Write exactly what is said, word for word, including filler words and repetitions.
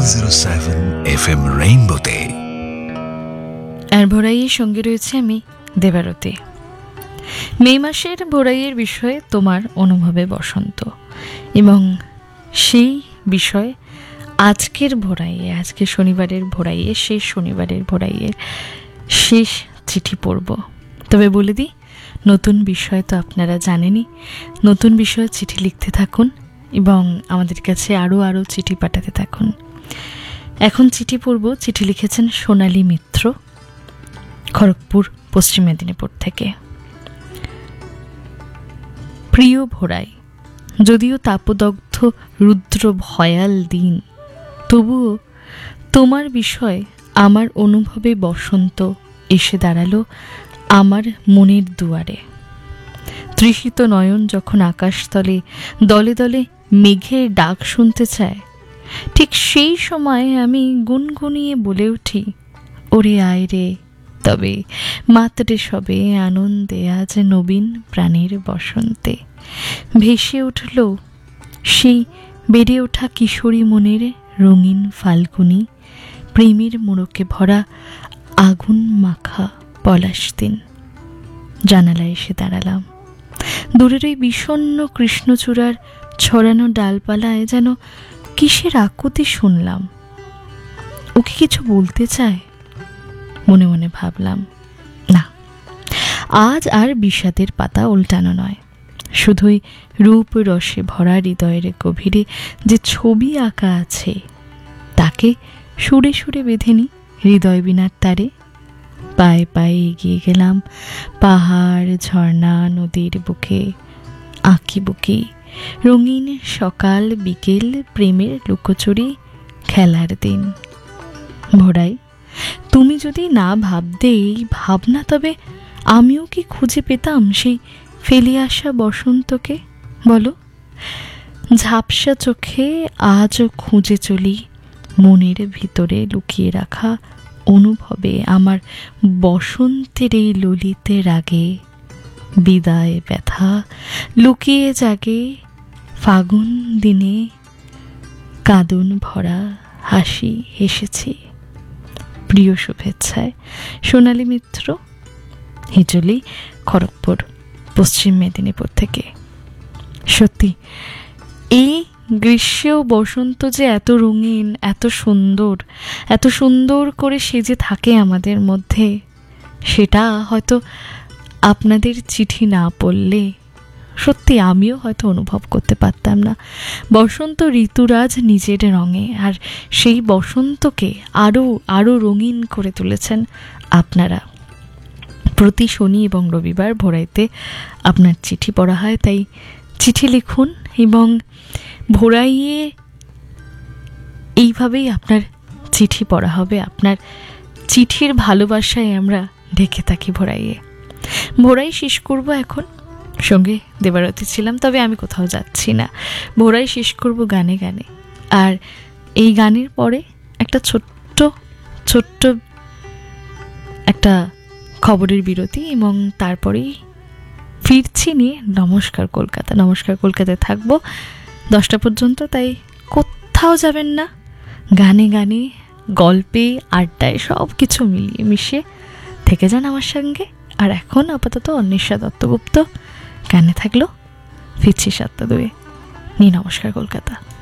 Zero seven F M রেইনবোতে। আর ভোরাইয়ের সঙ্গে রয়েছে আমি দেবারতী। মে মাসের ভোরাইয়ের বিষয়ে তোমার অনুভবে বসন্ত, এবং সেই বিষয়ে আজকের ভোরাইয়ে, আজকে শনিবারের ভোরাইয়ে, শেষ শনিবারের ভোরাইয়ের শেষ চিঠি পড়ব। তবে বলে দিই, নতুন বিষয় তো আপনারা জানেনই, নতুন বিষয়ে চিঠি লিখতে থাকুন এবং আমাদের কাছে আরও আরও চিঠি পাঠাতে থাকুন। এখন চিঠি পড়ব। চিঠি লিখেছেন সোনালী মিত্র, খড়গপুর, পশ্চিম মেদিনীপুর থেকে। প্রিয় ভোরাই, যদিও তাপদগ্ধ রুদ্র ভয়াল দিন, তবুও তোমার বিষয়ে আমার অনুভবে বসন্ত এসে দাঁড়ালো আমার মনের দুয়ারে। তৃষিত নয়ন যখন আকাশতলে দলে দলে মেঘের ডাক শুনতে চায়, ঠিক সেই সময় আমি গুনগুনিয়ে বলে উঠি, ওরে আয় রে, তবে মাতরে সবে আনন্দে আজ নবীন প্রাণের বসন্তে। ভেসে উঠল সেই বেড়ে ওঠা কিশোরী মনের রঙিন ফাল্গুনি, প্রেমের মোড়কে ভরা আগুন মাখা পলাশ দিন। জানালায় এসে দাঁড়ালাম। দূরের ওই বিষণ্ণ কৃষ্ণচূড়ার ছড়ানো ডালপালায় যেন কিসের আকুতি শুনলাম। ওকে কিছু বলতে চায়? মনে মনে ভাবলাম, না, আজ আর বিষাদের পাতা উল্টানো নয়, শুধুই রূপ রসে ভরা হৃদয়ের গভীরে যে ছবি আঁকা আছে তাকে সুরে সুরে বেঁধে নি হৃদয় বিনার তারে। পায়ে পায়ে এগিয়ে গেলাম পাহাড়, ঝর্ণা, নদীর বুকে, আঁকি বুকি রঙিন সকাল বিকেল, প্রেমের লুকোচুরি খেলার দিন। ভোরাই, তুমি যদি না ভাবতে এই ভাবনা, তবে আমিও কি খুঁজে পেতাম সেই ফেলে আসা বসন্তকে? বলো, ঝাপসা চোখে আজও খুঁজে চলি মনের ভিতরে লুকিয়ে রাখা অনুভবে আমার বসন্তের এই ললিতে রাগে। বিদায় ব্যথা লুকিয়ে জাগে ফাগুন দিনে, কাঁদন ভরা হাসি হেসেছি। প্রিয় শুভেচ্ছায়, সোনালী মিত্র, হিজলি, খড়গপুর, পশ্চিম মেদিনীপুর থেকে। সত্যি এই গ্রীষ্ম বসন্ত যে এত রঙিন, এত সুন্দর, এত সুন্দর করে সেজে থাকে আমাদের মধ্যে, সেটা হয়তো আপনাদের চিঠি না পড়লে সত্যি আমিও হয়তো অনুভব করতে পারতাম না। বসন্ত ঋতুরাজ নিজের রঙে, আর সেই বসন্তকে আরও আরও রঙিন করে তুলেছেন আপনারা। প্রতি শনি এবং রবিবার ভোরাইতে আপনার চিঠি পড়া হয়, তাই চিঠি লিখুন এবং ভোরাইয়ে এইভাবেই আপনার চিঠি পড়া হবে। আপনার চিঠির ভালোবাসায় আমরা ঢেকে থাকি ভোরাইয়ে। ভোরাই শেষ করব এখন, সঙ্গে দেবারতী ছিলাম, তবে আমি কোথাও যাচ্ছি না। ভোরাই শেষ করব গানে গানে, আর এই গানের পরে একটা ছোট্ট ছোট্ট একটা খবরের বিরতি, এবং তারপরেই ফিরছি নিয়ে নমস্কার কলকাতা। নমস্কার কলকাতায় থাকবো দশটা পর্যন্ত, তাই কোথাও যাবেন না। গানে গানে, গল্পে, আড্ডায় সব কিছু মিলিয়ে মিশিয়ে থেকে যান আমার সঙ্গে। আর এখন আপাতত অন্বেষা দত্তগুপ্ত গানে থাকলো। ফিরছি সাতটা দুয়ে। নি নমস্কার কলকাতা।